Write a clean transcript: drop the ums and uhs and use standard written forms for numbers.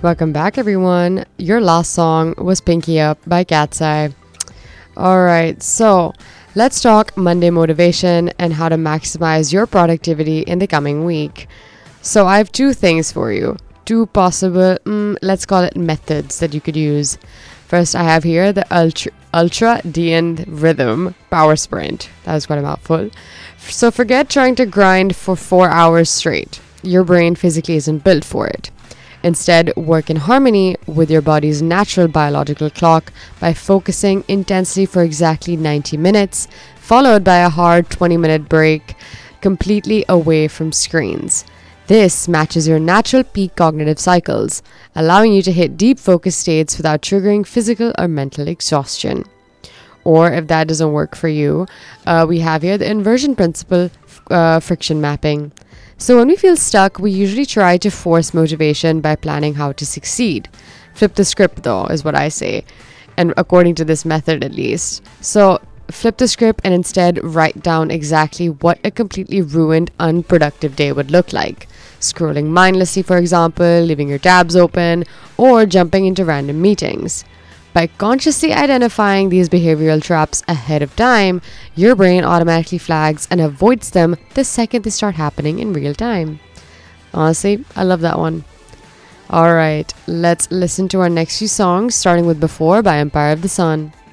Welcome back, everyone. Your last song was Pinky Up by Cat's Eye. Alright, so let's talk Monday motivation and how to maximize your productivity in the coming week. So, I have two things for you. Two possible, let's call it methods that you could use. First, I have here the Ultra DN Rhythm Power Sprint. That was quite a mouthful. So, forget trying to grind for 4 hours straight. Your brain physically isn't built for it. Instead, work in harmony with your body's natural biological clock by focusing intensely for exactly 90 minutes, followed by a hard 20-minute break, completely away from screens. This matches your natural peak cognitive cycles, allowing you to hit deep focus states without triggering physical or mental exhaustion. Or if that doesn't work for you, we have here the inversion principle, friction mapping. So when we feel stuck, we usually try to force motivation by planning how to succeed. Flip the script, though, is what I say, and according to this method at least. So flip the script and instead write down exactly what a completely ruined, unproductive day would look like. Scrolling mindlessly, for example, leaving your tabs open, or jumping into random meetings. By consciously identifying these behavioral traps ahead of time, your brain automatically flags and avoids them the second they start happening in real time. Honestly, I love that one. Alright, let's listen to our next few songs, starting with Before by Empire of the Sun.